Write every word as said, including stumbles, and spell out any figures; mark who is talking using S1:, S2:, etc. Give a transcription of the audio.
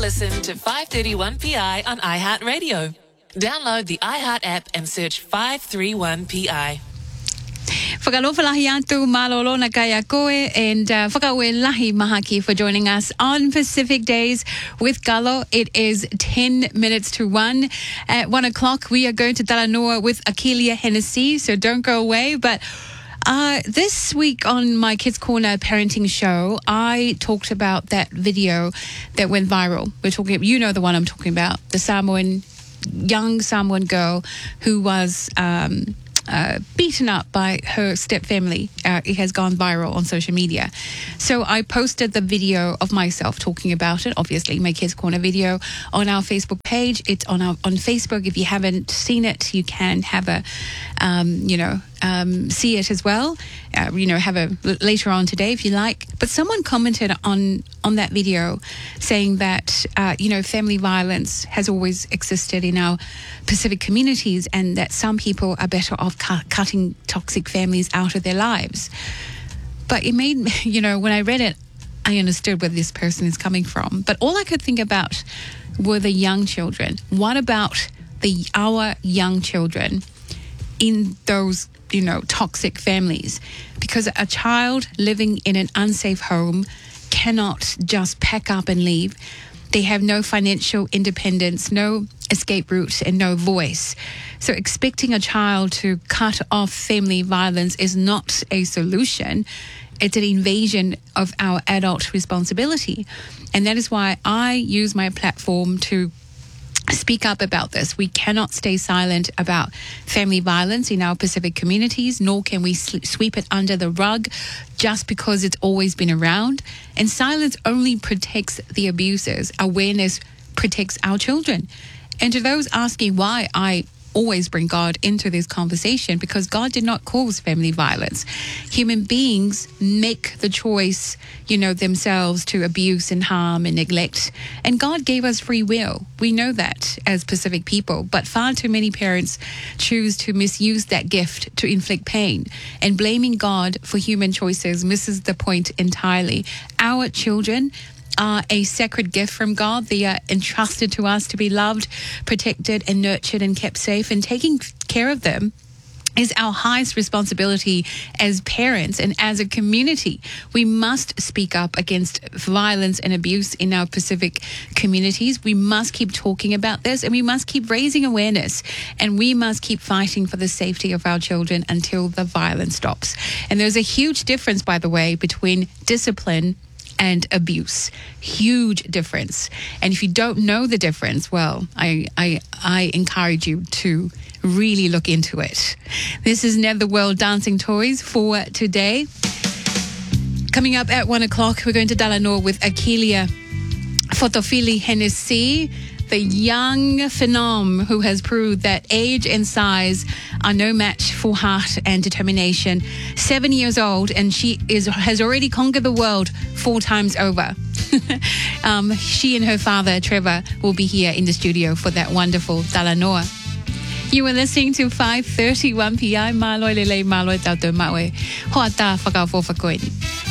S1: listen to five thirty-one P I on iHeartRadio. Download the iHeart app and search five thirty-one P I.
S2: Whakalofalahi atu malolo na kaya koe and uh, whakawelahi mahaki for joining us on Pacific Days with Galo. It is ten minutes to one. At one o'clock, we are going to Talanoa with Akelia Hennessy, so don't go away. But uh, this week on my Kids Corner parenting show, I talked about that video that went viral. We're talking, you know the one I'm talking about, the Samoan, young Samoan girl who was... Um, Uh, beaten up by her step family. Uh, it has gone viral on social media. So I posted the video of myself talking about it, obviously my Kids Corner video, on our Facebook page. It's on our on Facebook. If you haven't seen it, you can have a, um, you know, um, see it as well. Uh, you know, have a later on today if you like. But someone commented on on that video saying that uh, you know, family violence has always existed in our Pacific communities, and that some people are better off cu- cutting toxic families out of their lives. But it made me, you know, when I read it, I understood where this person is coming from. But all I could think about were the young children. What about the our young children in those, you know, toxic families? Because a child living in an unsafe home cannot just pack up and leave. They have no financial independence, no escape route, and no voice. So expecting a child to cut off family violence is not a solution. It's an invasion of our adult responsibility. And that is why I use my platform to speak up about this. We cannot stay silent about family violence in our Pacific communities, nor can we sweep it under the rug just because it's always been around. And silence only protects the abusers. Awareness protects our children. And to those asking why I always bring God into this conversation, because God did not cause family violence. Human beings make the choice, you know, themselves to abuse and harm and neglect. And God gave us free will. We know that as Pacific people, but far too many parents choose to misuse that gift to inflict pain. And blaming God for human choices misses the point entirely. Our children are a sacred gift from God. They are entrusted to us to be loved, protected, and nurtured and kept safe. And taking care of them is our highest responsibility as parents and as a community. We must speak up against violence and abuse in our Pacific communities. We must keep talking about this, and we must keep raising awareness, and we must keep fighting for the safety of our children until the violence stops. And there's a huge difference, by the way, between discipline and abuse. Huge difference. And if you don't know the difference, well, I I, I encourage you to really look into it. This is Netherworld Dancing Toys for today. Coming up at one o'clock, we're going to Talanoa with Akelia Fotofili Hennessy, the young phenom who has proved that age and size are no match for heart and determination. Seven years old, and she is has already conquered the world four times over. um, she and her father, Trevor, will be here in the studio for that wonderful Talanoa. You are listening to five thirty-one P I. Maloi lele maloi tauto mawe. Hoata whakawhowhakoini.